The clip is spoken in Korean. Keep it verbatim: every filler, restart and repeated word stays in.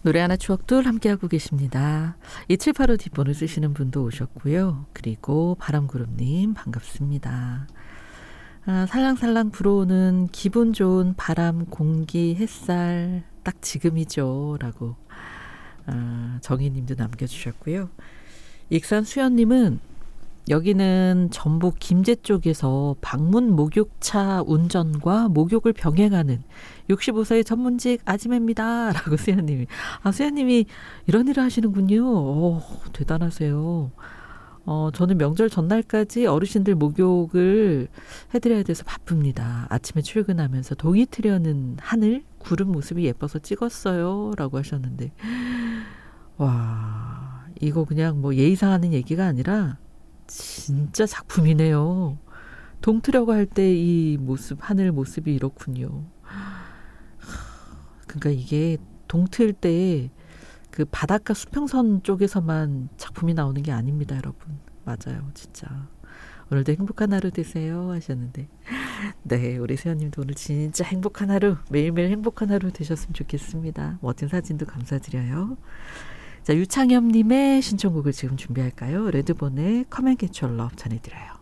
노래 하나 추억들 함께하고 계십니다. 이칠팔오 뒷번호 쓰시는 분도 오셨고요. 그리고 바람구름님 반갑습니다. 아, 살랑살랑 불어오는 기분 좋은 바람, 공기, 햇살 딱 지금이죠 라고 아, 정희님도 남겨주셨고요. 익산 수연님은 여기는 전북 김제 쪽에서 방문 목욕차 운전과 목욕을 병행하는 육십오 세의 전문직 아지매입니다 라고 수연님이 아 수연님이 이런 일을 하시는군요. 오, 대단하세요. 어, 저는 명절 전날까지 어르신들 목욕을 해드려야 돼서 바쁩니다. 아침에 출근하면서 동이 트려는 하늘 구름 모습이 예뻐서 찍었어요 라고 하셨는데 와 이거 그냥 뭐 예의상 하는 얘기가 아니라 진짜 작품이네요. 동트려고 할 때 이 모습, 하늘 모습이 이렇군요. 그러니까 이게 동틀 때 그 바닷가 수평선 쪽에서만 작품이 나오는 게 아닙니다, 여러분. 맞아요, 진짜. 오늘도 행복한 하루 되세요 하셨는데 네, 우리 세연님도 오늘 진짜 행복한 하루, 매일매일 행복한 하루 되셨으면 좋겠습니다. 멋진 사진도 감사드려요. 자, 유창엽님의 신청곡을 지금 준비할까요? 레드본의 Come and Get Your Love 전해드려요.